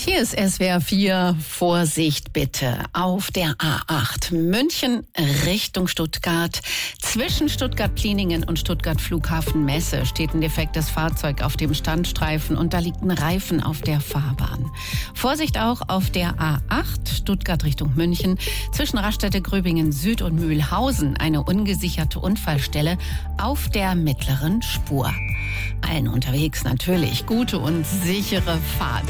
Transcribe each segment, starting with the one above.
Hier ist SWR 4. Vorsicht bitte. Auf der A8 München Richtung Stuttgart. Zwischen Stuttgart-Pliningen und Stuttgart-Flughafen-Messe steht ein defektes Fahrzeug auf dem Standstreifen und da liegt ein Reifen auf der Fahrbahn. Vorsicht auch auf der A8 Stuttgart Richtung München. Zwischen Raststätte-Gröbingen Süd und Mühlhausen eine ungesicherte Unfallstelle auf der mittleren Spur. Allen unterwegs natürlich gute und sichere Fahrt.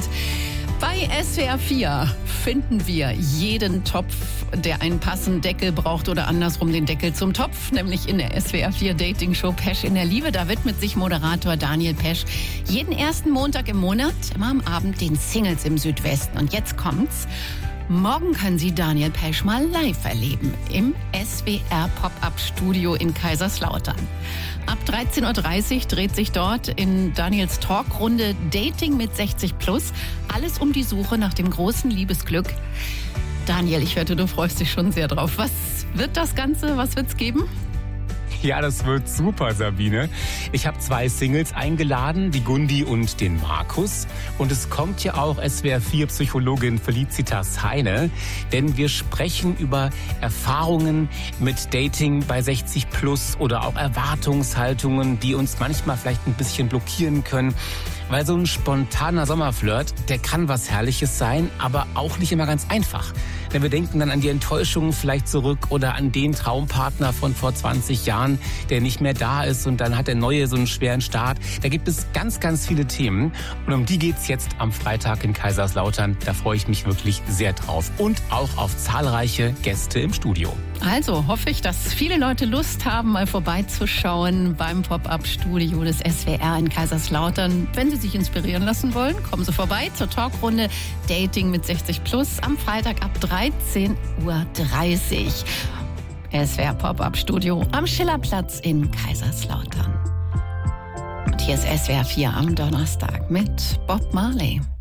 Bei SWR 4 finden wir jeden Topf, der einen passenden Deckel braucht oder andersrum den Deckel zum Topf, nämlich in der SWR 4 Dating Show Pesch in der Liebe. Da widmet sich Moderator Daniel Pesch jeden ersten Montag im Monat, immer am Abend, den Singles im Südwesten. Und jetzt kommt's. Morgen können Sie Daniel Pesch mal live erleben im SWR Pop-Up-Studio in Kaiserslautern. Ab 13.30 Uhr dreht sich dort in Daniels Talkrunde Dating mit 60+. Alles um die Suche nach dem großen Liebesglück. Daniel, ich wette, du freust dich schon sehr drauf. Was wird das Ganze? Was wird's geben? Ja, das wird super, Sabine. Ich habe 2 Singles eingeladen, die Gundi und den Markus. Und es kommt ja auch SWR 4 Psychologin Felicitas Heine. Denn wir sprechen über Erfahrungen mit Dating bei 60+ oder auch Erwartungshaltungen, die uns manchmal vielleicht ein bisschen blockieren können. Weil so ein spontaner Sommerflirt, der kann was Herrliches sein, aber auch nicht immer ganz einfach. Denn wir denken dann an die Enttäuschungen vielleicht zurück oder an den Traumpartner von vor 20 Jahren, der nicht mehr da ist und dann hat der Neue so einen schweren Start. Da gibt es ganz, ganz viele Themen und um die geht's jetzt am Freitag in Kaiserslautern. Da freue ich mich wirklich sehr drauf und auch auf zahlreiche Gäste im Studio. Also hoffe ich, dass viele Leute Lust haben, mal vorbeizuschauen beim Pop-Up-Studio des SWR in Kaiserslautern. Wenn Sie sich inspirieren lassen wollen, kommen Sie vorbei zur Talkrunde Dating mit 60+ am Freitag ab 13.30 Uhr. SWR Pop-Up-Studio am Schillerplatz in Kaiserslautern. Und hier ist SWR 4 am Donnerstag mit Bob Marley.